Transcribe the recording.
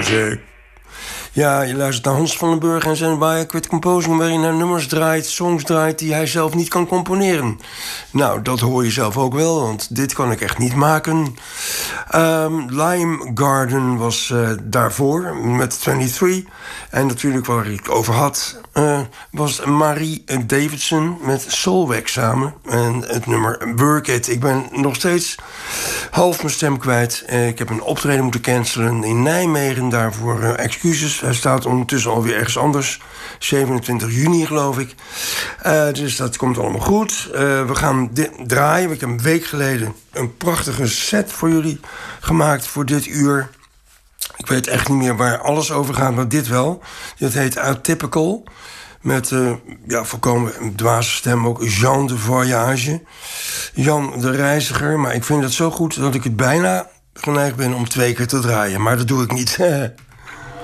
music. Ja, je luistert naar Hans van den Burg en zijn Why I Quit Composing, waarin hij nummers draait, songs draait die hij zelf niet kan componeren. Nou, dat hoor je zelf ook wel, want dit kan ik echt niet maken. Lime Garden was daarvoor met 23. En natuurlijk waar ik het over had, was Marie Davidson met Soulwax samen. En het nummer Work It. Ik ben nog steeds half mijn stem kwijt. Ik heb een optreden moeten cancelen in Nijmegen. Daarvoor excuses. Hij staat ondertussen alweer ergens anders. 27 juni geloof ik. Dus dat komt allemaal goed. We gaan dit draaien. Ik heb een week geleden een prachtige set voor jullie gemaakt voor dit uur. Ik weet echt niet meer waar alles over gaat, maar dit wel. Dit heet Atypical. Met volkomen een dwaze stem ook. Jean de Voyage. Jan de Reiziger. Maar ik vind het zo goed dat ik het bijna geneigd ben om 2 keer te draaien. Maar dat doe ik niet.